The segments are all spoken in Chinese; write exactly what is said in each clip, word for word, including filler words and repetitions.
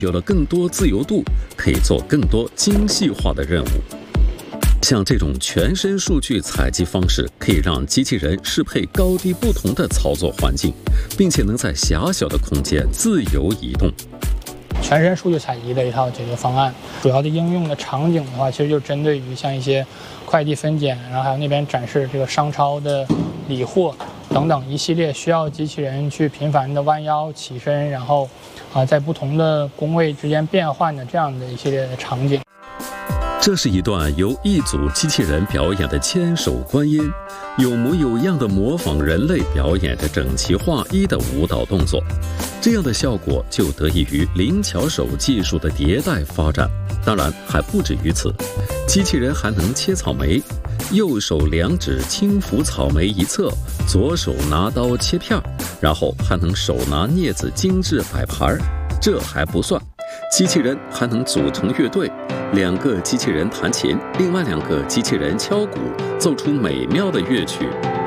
有了更多自由度，可以做更多精细化的任务。像这种全身数据采集方式，可以让机器人适配高低不同的操作环境，并且能在狭小的空间自由移动。 全身数据采集的一套解决方案，主要的应用的场景的话，其实就针对于像一些快递分拣，然后还有那边展示这个商超的理货等等一系列需要机器人去频繁的弯腰起身，然后啊在不同的工位之间变换的这样的一系列的场景。 这是一段由一组机器人表演的千手观音，有模有样的模仿人类表演着整齐划一的舞蹈动作。这样的效果就得益于灵巧手技术的迭代发展。当然还不止于此，机器人还能切草莓，右手两指轻抚草莓一侧，左手拿刀切片，然后还能手拿镊子精致摆盘。这还不算，机器人还能组成乐队，两个机器人弹琴，另外两个机器人敲鼓，奏出美妙的乐曲。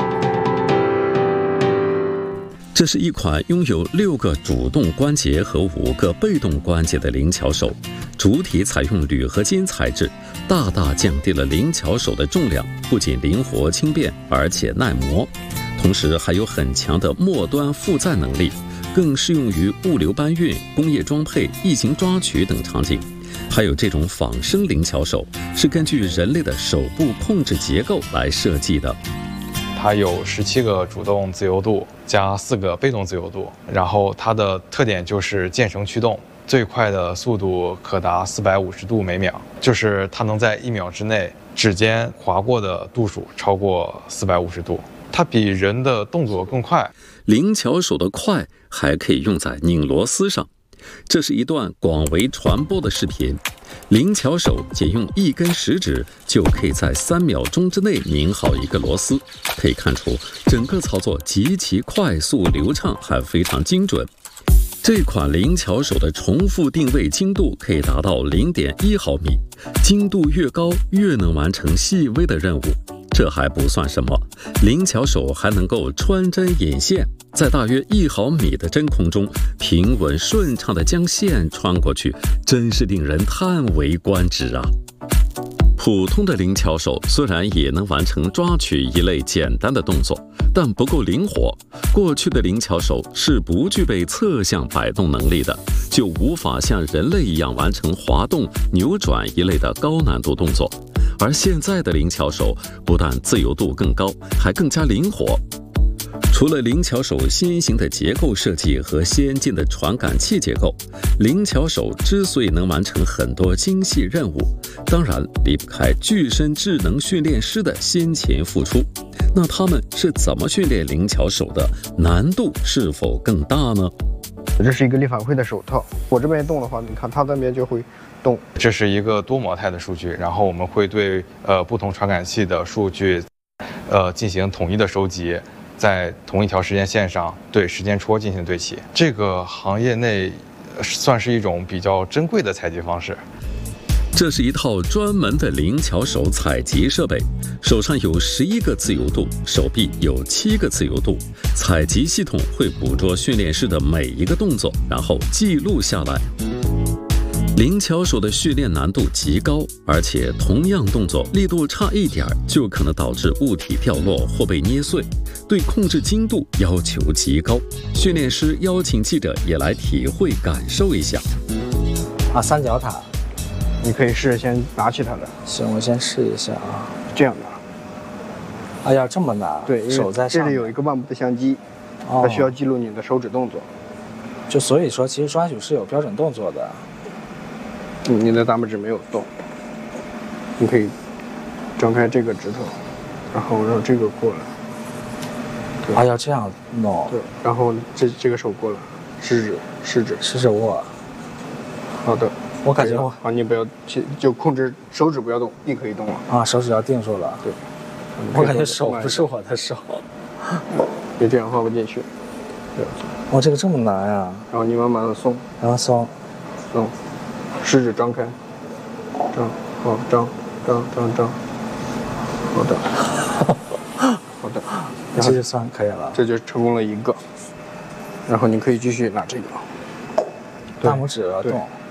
这是一款拥有六个主动关节和五个被动关节的灵巧手，主体采用铝合金材质，大大降低了灵巧手的重量，不仅灵活轻便，而且耐磨，同时还有很强的末端负载能力，更适用于物流搬运、工业装配、异形抓取等场景。还有这种仿生灵巧手，是根据人类的手部控制结构来设计的。 它有十七个主动自由度加四个被动自由度，然后它的特点就是键绳驱动，最快的速度可达四百五十度每秒，就是它能在一秒之内指尖划过的度数超过四百五十度，它比人的动作更快。 灵巧手的快还可以用在拧螺丝上。这是一段广为传播的视频，灵巧手仅用一根食指就可以在三秒钟之内拧好一个螺丝，可以看出整个操作极其快速流畅，还非常精准。这款灵巧手的重复定位精度可以达到 零点一毫米，精度越高越能完成细微的任务。这还不算什么，灵巧手还能够穿针引线，在大约一毫米的真空中平稳顺畅地将线穿过去，真是令人叹为观止啊！普通的灵巧手虽然也能完成抓取一类简单的动作，但不够灵活。过去的灵巧手是不具备侧向摆动能力的，就无法像人类一样完成滑动、扭转一类的高难度动作。而现在的灵巧手不但自由度更高，还更加灵活。除了灵巧手新型的结构设计和先进的传感器结构，灵巧手之所以能完成很多精细任务，当然离不开具身智能训练师的辛勤付出。那他们是怎么训练灵巧手的？难度是否更大呢？ 这是一个力反馈的手套，我这边动的话，你看它那边就会动。 这是一个多模态的数据，然后我们会对呃不同传感器的数据，呃进行统一的收集，在同一条时间线上对时间戳进行对齐。这个行业内算是一种比较珍贵的采集方式。 这是一套专门的灵巧手采集设备，手上有十一个自由度，手臂有七个自由度。采集系统会捕捉训练师的每一个动作，然后记录下来。灵巧手的训练难度极高，而且同样动作力度差一点就可能导致物体掉落或被捏碎，对控制精度要求极高。训练师邀请记者也来体会感受一下。 啊，三角塔。 你可以试着先拿起它的。 行，我先试一下啊。 这样拿。 哎呀，这么难。 对， 手在上面。 这里有一个万步的相机，哦、它需要记录你的手指动作。 就所以说，其实抓取是有标准动作的。 嗯，你的大拇指没有动。你可以张开这个指头，然后让这个过来。 哎呀，这样弄。 对，然后这这个手过来，食指，食指， 食指握。 好的。 我感觉我啊，你不要去，就控制手指不要动，你可以动了啊，手指要定住了。 对， 我感觉手不是我的手， 你这样放不进去。对， 哇，这个这么难呀！ 然后你慢慢的松， 然后松， 松，食指张开，张，好，张，张，张，张，好的，好的， 这就算可以了， 这就成功了一个。然后你可以继续拿这个， 大拇指要动。